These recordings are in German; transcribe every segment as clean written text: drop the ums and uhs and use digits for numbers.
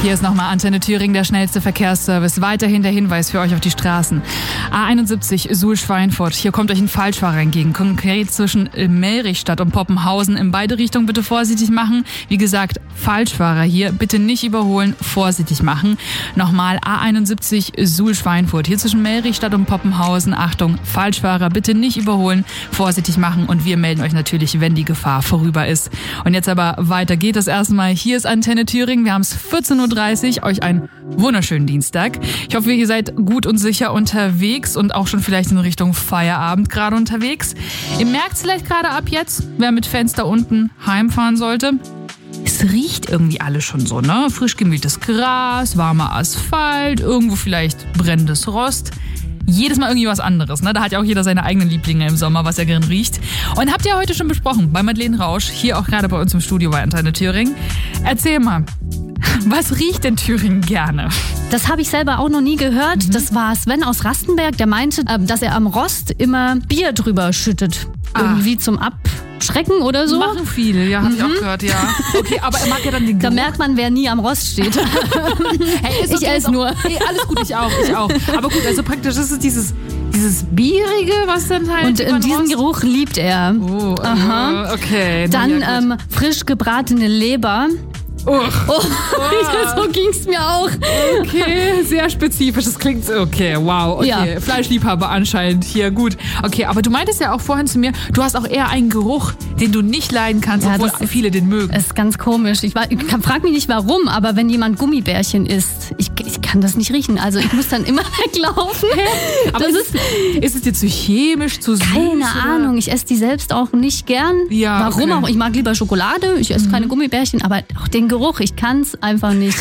Hier ist nochmal Antenne Thüringen, der schnellste Verkehrsservice. Weiterhin der Hinweis für euch auf die Straßen. A71 Suhl-Schweinfurt. Hier kommt euch ein Falschfahrer entgegen. Konkret zwischen Melrichstadt und Poppenhausen. In beide Richtungen bitte vorsichtig machen. Wie gesagt, Falschfahrer hier. Bitte nicht überholen, vorsichtig machen. Nochmal A71 Suhl-Schweinfurt. Hier zwischen Melrichstadt und Poppenhausen. Achtung, Falschfahrer, bitte nicht überholen, vorsichtig machen. Und wir melden euch natürlich, wenn die Gefahr vorüber ist. Und jetzt aber weiter geht es erstmal. Hier ist Antenne Thüringen. Wir haben es 14.30 Uhr. Euch einen wunderschönen Dienstag. Ich hoffe, ihr seid gut und sicher unterwegs und auch schon vielleicht in Richtung Feierabend gerade unterwegs. Ihr merkt es vielleicht gerade ab jetzt, wer mit Fenster unten heimfahren sollte. Es riecht irgendwie alles schon so, ne? Frisch gemähtes Gras, warmer Asphalt, irgendwo vielleicht brennendes Rost. Jedes Mal irgendwie was anderes, ne? Da hat ja auch jeder seine eigenen Lieblinge im Sommer, was er gern riecht. Und habt ihr heute schon besprochen bei Madeleine Rausch, hier auch gerade bei uns im Studio bei Antenne Thüringen. Erzähl mal, was riecht denn Thüringen gerne? Das habe ich selber auch noch nie gehört. Das war Sven aus Rastenberg, der meinte, dass er am Rost immer Bier drüber schüttet. Irgendwie zum Abschrecken oder so. Machen viele, ja, habe ich auch gehört, ja. Okay, aber er mag ja dann den Geruch. Da merkt man, wer nie am Rost steht. Hey, ich esse nur. Hey, alles gut, ich auch. Aber gut, also praktisch ist es dieses Bierige, was dann halt... Und diesen Geruch liebt er. Oh, aha. Okay. Dann frisch gebratene Leber. So ging's mir auch. Okay, sehr spezifisch. Das klingt okay, wow. Okay, ja. Fleischliebhaber anscheinend hier, gut. Okay, aber du meintest ja auch vorhin zu mir, du hast auch eher einen Geruch, den du nicht leiden kannst, obwohl viele den mögen. Das ist ganz komisch. Ich frag mich nicht warum, aber wenn jemand Gummibärchen isst, ich kann das nicht riechen. Also ich muss dann immer weglaufen. Aber ist es dir zu chemisch, zu süß? Keine Ahnung, ich esse die selbst auch nicht gern. Ja, warum auch? Ich mag lieber Schokolade, ich esse keine Gummibärchen, aber auch den Geruch, ich kann's einfach nicht.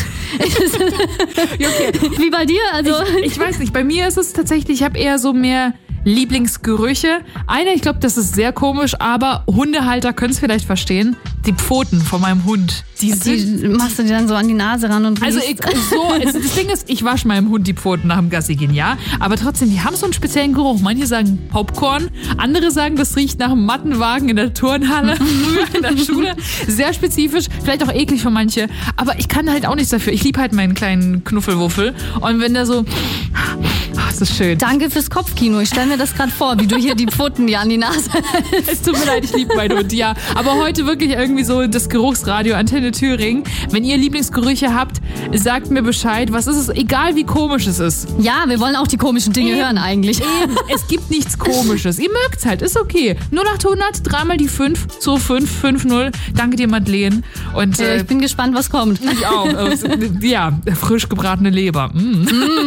Okay. Wie bei dir? Also ich weiß nicht, bei mir ist es tatsächlich, ich habe eher so mehr Lieblingsgerüche. Ich glaube, das ist sehr komisch, aber Hundehalter können es vielleicht verstehen. Die Pfoten von meinem Hund. Die machst du dir dann so an die Nase ran und riechst. Also das Ding ist, ich wasche meinem Hund die Pfoten nach dem Gassi gehen, ja. Aber trotzdem, die haben so einen speziellen Geruch. Manche sagen Popcorn, andere sagen, das riecht nach einem Mattenwagen in der Turnhalle, in der Schule. Sehr spezifisch, vielleicht auch eklig für manche. Aber ich kann halt auch nichts dafür. Ich liebe halt meinen kleinen Knuffelwuffel. Und wenn der so... das ist schön. Danke fürs Kopfkino. Ich stelle mir das gerade vor, wie du hier die Pfoten dir an die Nase hältst. Es tut mir leid, ich liebe meinen Hund, ja. Aber heute wirklich irgendwie so das Geruchsradio Antenne Thüringen. Wenn ihr Lieblingsgerüche habt, sagt mir Bescheid. Was ist es? Egal wie komisch es ist. Ja, wir wollen auch die komischen Dinge hören eigentlich. Es gibt nichts Komisches. Ihr mögt's halt, ist okay. 0800, dreimal die 5, 2550. Danke dir, Madeleine. Und ich bin gespannt, was kommt. Ich auch. Ja, frisch gebratene Leber.